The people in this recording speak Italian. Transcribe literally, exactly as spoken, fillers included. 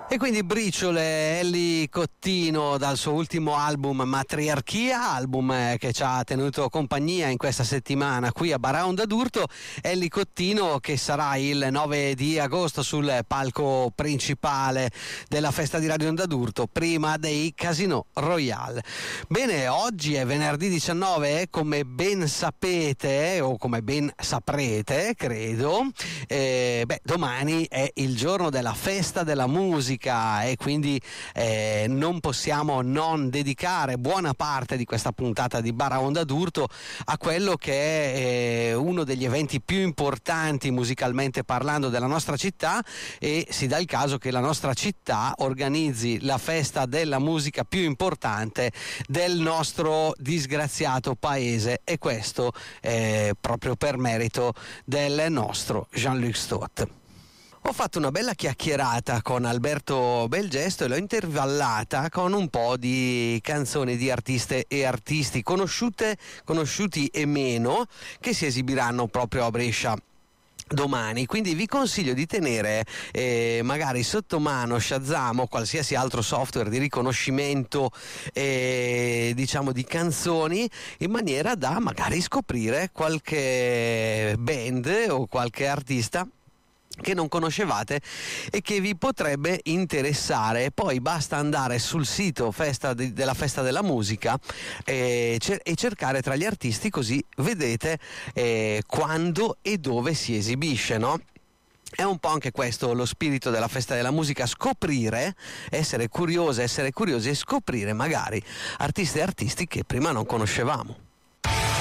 E quindi briciole Elly Cottino dal suo ultimo album Matriarchia, album che ci ha tenuto compagnia in questa settimana qui a Baraonda d'Urto. Elly Cottino che sarà il nove di agosto sul palco principale della festa di Radio Onda d'Urto, prima dei Casino Royale. Bene, oggi è venerdì diciannove, come ben sapete o come ben saprete, credo, eh, beh, domani è il giorno della festa della musica e quindi eh, non possiamo non dedicare buona parte di questa puntata di Baraonda d'Urto a quello che è eh, uno degli eventi più importanti musicalmente parlando della nostra città, e si dà il caso che la nostra città organizzi la festa della musica più importante del nostro disgraziato paese, e questo eh, proprio per merito del nostro Jean-Luc Stott. Ho fatto una bella chiacchierata con Alberto Belgesto e l'ho intervallata con un po' di canzoni di artiste e artisti conosciute, conosciuti e meno, che si esibiranno proprio a Brescia domani. Quindi vi consiglio di tenere eh, magari sotto mano Shazam o qualsiasi altro software di riconoscimento eh, diciamo di canzoni, in maniera da magari scoprire qualche band o qualche artista che non conoscevate e che vi potrebbe interessare. Poi basta andare sul sito festa di, della Festa della Musica eh, cer- e cercare tra gli artisti, così vedete eh, quando e dove si esibisce, no? È un po' anche questo lo spirito della Festa della Musica: scoprire, essere curiose, essere curiosi e scoprire magari artisti e artisti che prima non conoscevamo.